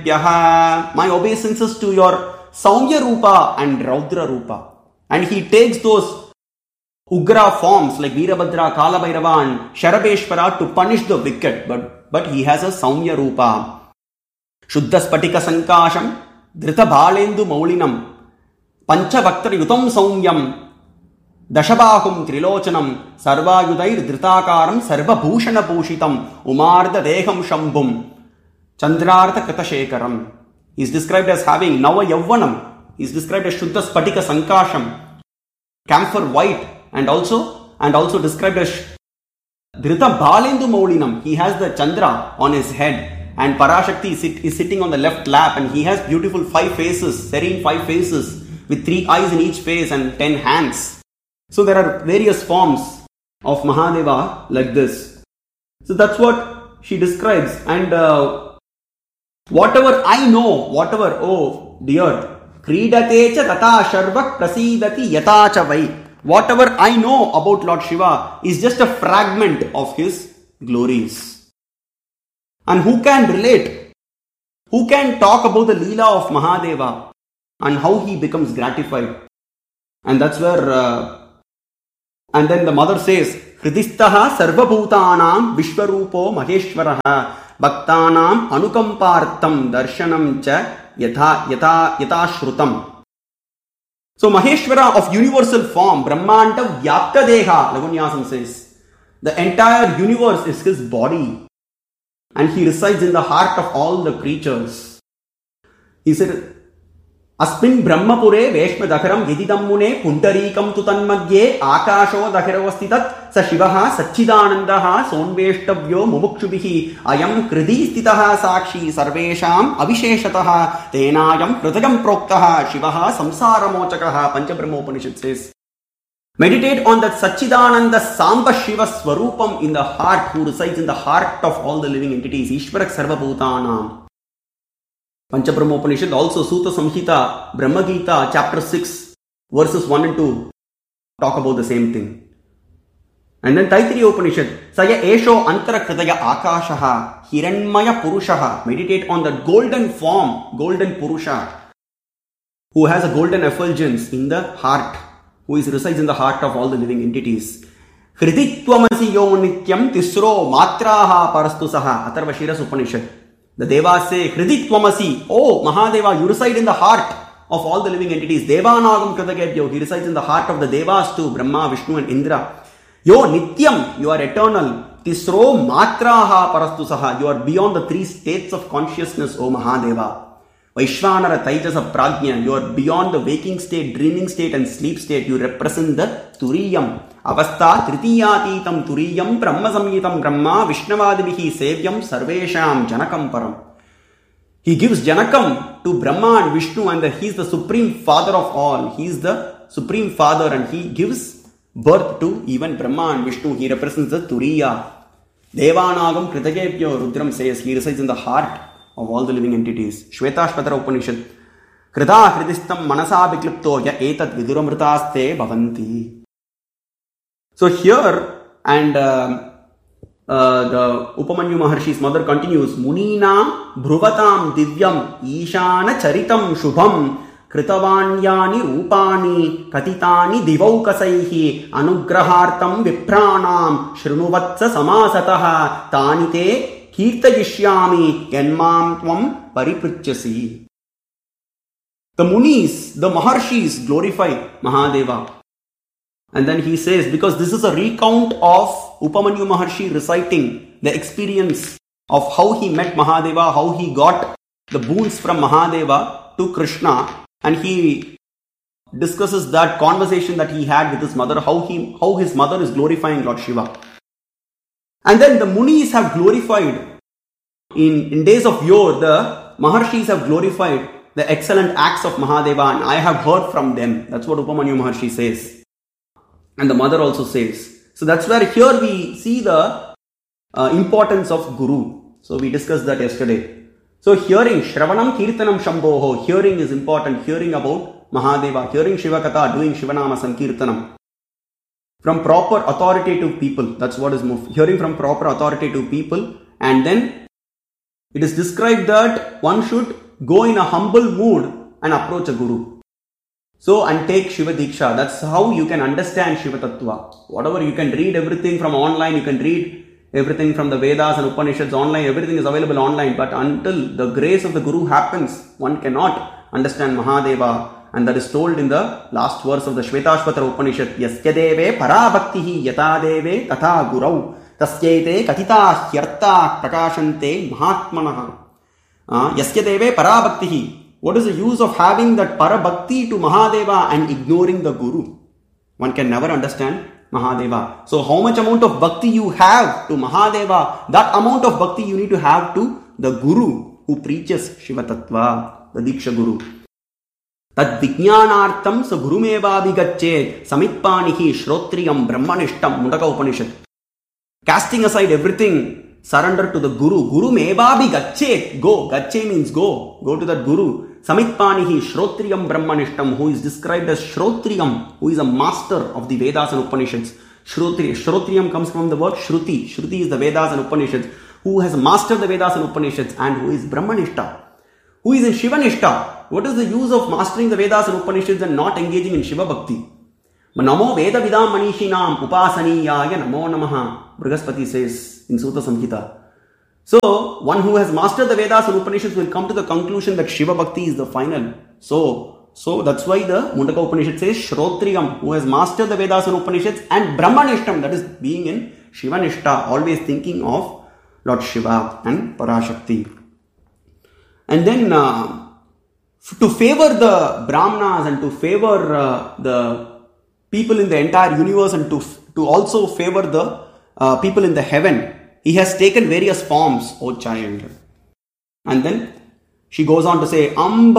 My obeisances to your Saumya Rupa and Raudra Rupa. And he takes those Ugra forms like Veerabhadra, Kalabhairava and Sharabeshwara to punish the wicked. But he has a Saumya Rupa. Shuddha Spatika Sankasham, Dhrita Bhalendu Maulinam, Pancha Bhaktar Yutam Saumyam, Dashabahum Trilochanam, Sarva Yudair Dritakaram, Sarva Bhushana Bhushitam, Umarda Deham Shambhum, Chandrartha Katashekaram. He is described as having Nava Yavvanam. He is described as Shuddha Spatika Sankasham, camphor white, and also described as Dhrita Bhalendu Maulinam. He has the Chandra on his head. And Parashakti is sitting on the left lap, and he has beautiful 5 faces, serene 5 faces, with 3 eyes in each face and 10 hands. So there are various forms of Mahadeva like this. So that's what she describes. And whatever I know, oh dear, Kridate cha tata sharvak prasidati yata cha vai. Whatever I know about Lord Shiva is just a fragment of his glories. And who can relate? Who can talk about the Leela of Mahadeva and how he becomes gratified? And that's where, and then the mother says, Hridistaha sarvabhutanam vishwarupo maheshwaraha bhaktanam anukampartam darshanam cha yata shrutam. So Maheshwara of universal form, Brahmanta Vyapta Deha, Lagunyasam says, the entire universe is his body. And he resides in the heart of all the creatures. He said, Asmin Brahmapure Veshma Dakharam Yedidam Mune Puntarikam Tutanmadye Akasho Dakharavasthitat Sa Shivaha Sachidanandaha Sonveshtavyo Mumukshubihi Ayam Kridistitaha Sakshi Sarvesham Avisheshataha Tenayam Kritagam Proktaha Shivaha Samsaramochakaha Panchabrahmopanishad says. Meditate on that Sachidananda Samba Shiva Swarupam in the heart, who resides in the heart of all the living entities. Ishvarak Sarva Bhutanam. Panchabrahmopanishad, also Sutta Samhita, Brahma Gita, chapter 6, verses 1 and 2, talk about the same thing. And then Taittiriya Upanishad, Saya Esho Antara Kritaya Akashaha, Hiranmaya Purushaha. Meditate on that golden form, golden Purusha, who has a golden effulgence in the heart, who resides in the heart of all the living entities. Hridittvamasi yo nityam tisro matraha parastusaha. Atharva Shiras Upanishad. The Devas say, Hridittvamasi, oh Mahadeva, you reside in the heart of all the living entities. Devanagam Kritagebhyo, he resides in the heart of the Devas too, Brahma, Vishnu and Indra. Yo nityam, you are eternal. Tisro matraha parastusaha, you are beyond the 3 states of consciousness, O Mahadeva. Vaishvanara Taijasa Prajna, you are beyond the waking state, dreaming state and sleep state. You represent the Turiyam. Avastha Tritiyatitam Turiyam Brahma Samyitam Brahma Vishnavadivihi Sevyam Sarvesham Janakam Param. He gives Janakam to Brahma and Vishnu, and he is the supreme father of all. He is the supreme father and he gives birth to even Brahma and Vishnu. He represents the Turiya. Devanagam Kritagebhyo, Rudram says, he resides in the heart of all the living entities. Shvetashvatara Upanishad. Krita Hridistam Manasa Viklipto Ya Etat Viduramritaste Bhavanti. So here, and the Upamanyu Maharshi's mother continues, Munina Bhruvatam Divyam Ishana Charitam Shubham Kritavanyani Rupani Katitani Divaukasaihi Anugrahartam Vipranam Shrunuvatsa Samasataha Tanite Kirtayishyami Yanmam Tvam Paripritchasi. The Munis, the Maharshis glorify Mahadeva. And then he says, because this is a recount of Upamanyu Maharshi reciting the experience of how he met Mahadeva, how he got the boons from Mahadeva to Krishna, and he discusses that conversation that he had with his mother, how his mother is glorifying Lord Shiva. And then the Munis have glorified, in days of yore, the Maharshis have glorified the excellent acts of Mahadeva, and I have heard from them. That's what Upamanyu Maharshi says. And the mother also says. So that's where here we see the importance of Guru. So we discussed that yesterday. So hearing, Shravanam Kirtanam Shambhoho, hearing is important. Hearing about Mahadeva, hearing Shiva Katha, doing Shivanama Sankirtanam. From proper authoritative people. That's what is hearing from proper authoritative people. And then It is described that one should go in a humble mood and approach a guru. So, and take Shiva Diksha. That's how you can understand Shiva Tattva. Whatever, you can read everything from online, you can read everything from the Vedas and Upanishads online, everything is available online. But until the grace of the Guru happens, one cannot understand Mahadeva. And that is told in the last verse of the Shvetashvatara Upanishad. Yasya deve parabhaktihi yata deve tatha gurau tasyete katita hyarta prakashante mahatmanaha. Yasya deve parabhaktihi. What is the use of having that parabhakti to Mahadeva and ignoring the Guru? One can never understand Mahadeva. So how much amount of bhakti you have to Mahadeva, that amount of bhakti you need to have to the Guru who preaches Shiva Tattva, the Diksha Guru. Tad vijnanartam sa gurumeva vigachet samitpanihi shrotriyam brahmanishtam. Mundaka Upanishad. Casting aside everything, surrender to the Guru. Guru meva vigachet. Go. Gache means go. Go to that Guru. Samitpanihi Shrotriyam Brahmanishtam, who is described as Shrotriyam, who is a master of the Vedas and Upanishads. Shrotriyam comes from the word Shruti. Shruti is the Vedas and Upanishads. Who has mastered the Vedas and Upanishads and who is Brahmanishta. Who is in Shivanishta. What is the use of mastering the Vedas and Upanishads and not engaging in Shiva Bhakti? Namo Veda Vidam Manishinam Upasaniyaya Namo Namaha. Brihaspati says in Sutta Samhita. So, one who has mastered the Vedas and Upanishads will come to the conclusion that Shiva Bhakti is the final. So that's why the Mundaka Upanishad says Shrotriyam, who has mastered the Vedas and Upanishads, and Brahmanishtam, that is being in Shivanishta, always thinking of Lord Shiva and Parashakti. And then to favor the Brahmanas and to favor the people in the entire universe and to also favor the people in the heaven, he has taken various forms, O child. And then she goes on to say, Amba